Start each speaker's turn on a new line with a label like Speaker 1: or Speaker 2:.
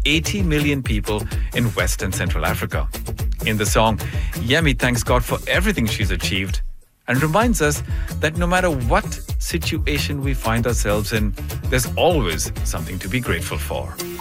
Speaker 1: 80 million people in West and Central Africa. In the song, Yemi thanks God for everything she's achieved and reminds us that no matter what situation we find ourselves in, there's always something to be grateful for.